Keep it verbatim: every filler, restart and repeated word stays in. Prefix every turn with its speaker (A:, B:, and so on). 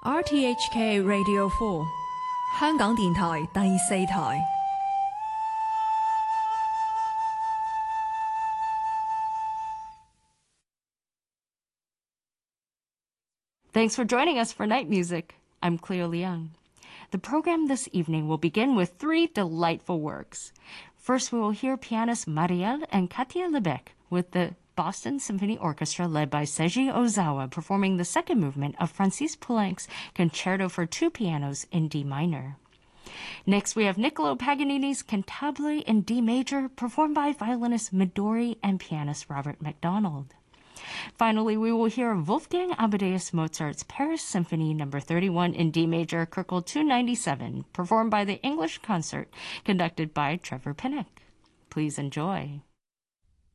A: R T H K Radio four 香港電台第四台。
B: Thanks for joining us for Night Music. I'm Cleo Leung. The program this evening will begin with three delightful works. First, we will hear pianists Marielle and Katia Lebec with the Boston Symphony Orchestra led by Seiji Ozawa performing the second movement of Francis Poulenc's Concerto for Two Pianos in D minor. Next, we have Niccolo Paganini's Cantabile in D major performed by violinist Midori and pianist Robert MacDonald. Finally, we will hear Wolfgang Amadeus Mozart's Paris Symphony number thirty-one in D major, Köchel two ninety-seven, performed by the English Concert, conducted by Trevor Pinnock. Please enjoy.